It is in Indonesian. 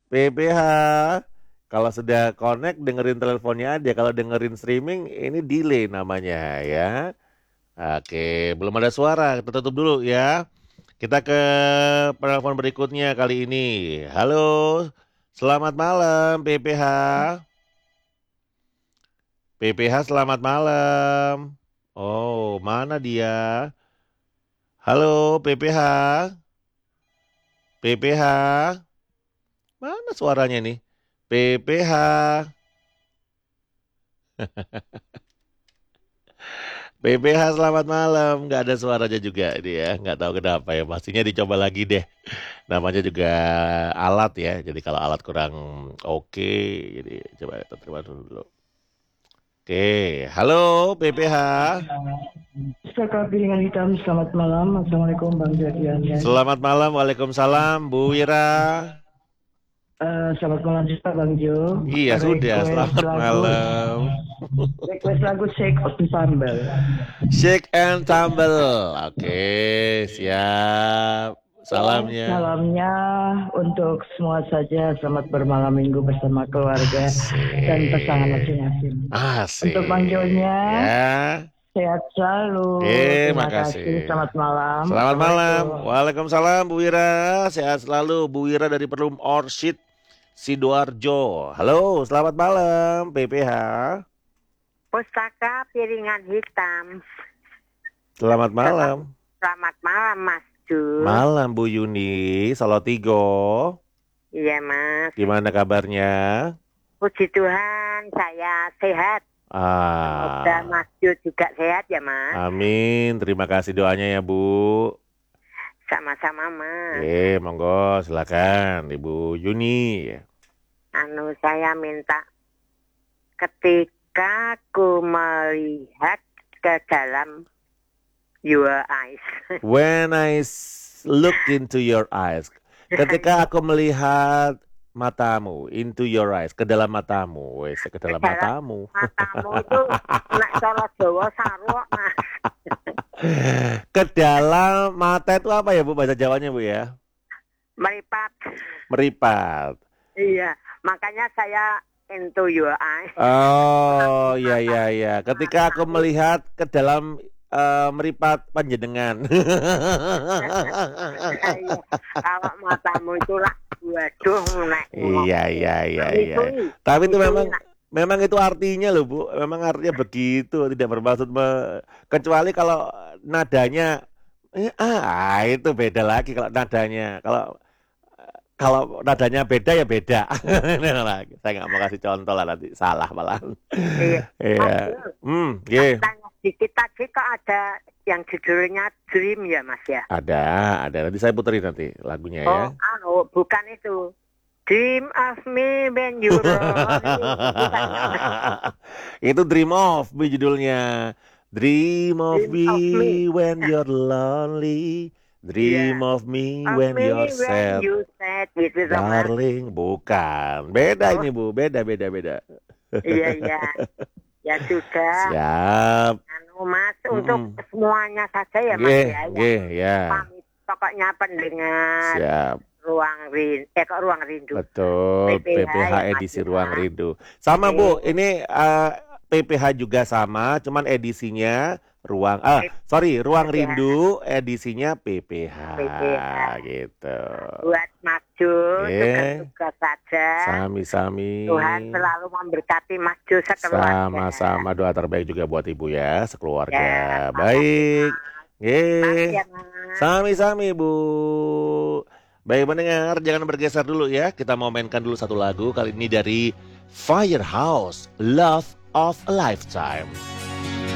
PPH. Kalau sudah connect dengerin teleponnya aja. Kalau dengerin streaming ini delay namanya ya. Oke, belum ada suara. Kita tutup dulu ya. Kita ke penelpon berikutnya kali ini. Halo, selamat malam PPH. PPH selamat malam. Oh, mana dia? Halo PPH. PPH. Mana suaranya nih? PPH. PPH selamat malam. Nggak ada suaranya juga dia. Nggak tahu kenapa ya. Pastinya dicoba lagi deh. Namanya juga alat ya. Jadi kalau alat kurang oke, jadi coba kita terima dulu. Oke, halo PPH. Pustaka Piringan Hitam, selamat malam. Assalamualaikum Bang Jadian. Selamat malam, waalaikumsalam Bu Wira. Selamat malam juga Bang Jo. Iya sudah, selamat malam. Request lagu Shake and Tumble. Shake and Tumble. Oke, siap. Salamnya. Salamnya untuk semua saja. Selamat bermalam minggu bersama keluarga dan pasangan masing-masing. Asik. Untuk Bang Jo-nya, ya. Sehat selalu. Terima kasih. Selamat malam. Selamat malam. Waalaikumsalam Bu Wira. Sehat selalu Bu Wira dari Perlum Orchid Sidoarjo. Halo, selamat malam PPH. Pustaka Piringan Hitam. Selamat malam. Selamat malam Mas Ju. Malam Bu Yuni, Solotigo. Iya Mas. Gimana kabarnya? Puji Tuhan, saya sehat. Semoga Mas Ju juga sehat ya Mas. Amin, terima kasih doanya ya Bu. Sama-sama Mas. Monggo silakan Ibu Yuni. Saya minta ketika ku melihat ke dalam your eyes. When I look into your eyes. Ketika aku melihat matamu, into your eyes, ke dalam matamu, wes ke dalam matamu. Matamu itu nek cara Jawa saruk Mas. Ke dalam mata itu apa ya Bu bahasa Jawanya Bu ya? Meripat. Meripat. Iya, makanya saya into your eyes. Oh, iya. Ketika aku melihat ke dalam meripat panjenengan. Kalau matamu itu lah, waduh, nek. Iya. Tapi itu memang itu artinya loh Bu. Memang artinya begitu, tidak bermaksud kecuali kalau nadanya itu beda lagi kalau nadanya. Kalau nadanya beda ya beda. Saya nggak mau kasih contoh lah nanti salah malah. Iya. Dikit tadi kok ada yang judulnya Dream ya Mas ya? Ada. Nanti saya puterin nanti lagunya ya. Bukan itu. Dream of me when you're Itu Dream of me judulnya. Dream of me when you're lonely. Dream of me when you're sad. Darling, bukan. Beda ini Bu, beda. Iya. Ya sudah. Siap. Mas, untuk semuanya saja ya Mas ya. Pokoknya pendengar. Siap. Ruang Rindu. Betul, PPH edisi Ruang Rindu. Sama Bu, ini PPH juga sama, cuman edisinya Ruang Rindu, edisinya PPH. Gitu. Buat Mas Jo, tugas saja. Sami-sami. Tuhan selalu memberkati Mas Jo sekeluarga. Sama-sama, doa terbaik juga buat Ibu ya, sekeluarga. Baik. Sami-sami Bu. Baik mendengar, jangan bergeser dulu ya. Kita mau mainkan dulu satu lagu, kali ini dari Firehouse, Love of a Lifetime.